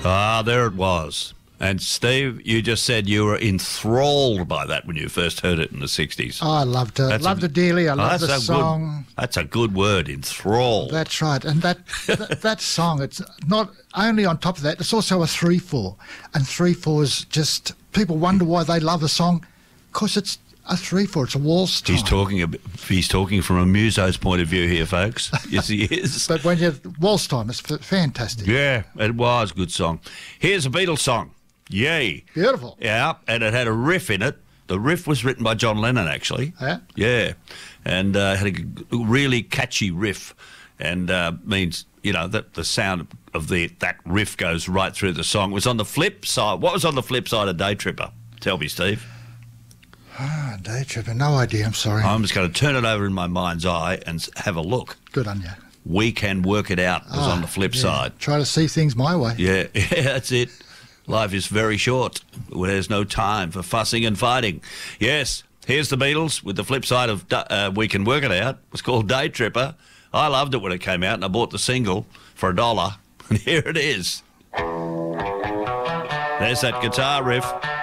Ah, there it was. And Steve, you just said you were enthralled by that when you first heard it in the 60s. Oh, I loved it. Loved it dearly. I loved the song. That's a good word, enthralled. That's right. And that song, it's not only on top of that, it's also a 3/4. And 3/4 is just, people wonder why they love a song, because it's a 3/4. It's a waltz time. He's talking from a muso's point of view here, folks. Yes, he is. But when you have waltz time, it's fantastic. Yeah, it was a good song. Here's a Beatles song. Yay. Beautiful. Yeah, and it had a riff in it. The riff was written by John Lennon, actually. Yeah? Yeah, and had a really catchy riff, and means, you know, that the sound of that riff goes right through the song. It was on the flip side. What was on the flip side of Day Tripper? Tell me, Steve. Day Tripper, no idea, I'm sorry. I'm just going to turn it over in my mind's eye and have a look. Good on you. We Can Work It Out was on the flip side. Try to see things my way. Yeah, that's it. Life is very short. There's no time for fussing and fighting. Yes, here's the Beatles with the flip side of We Can Work It Out. It was called Day Tripper. I loved it when it came out, and I bought the single for $1. And here it is. There's that guitar riff.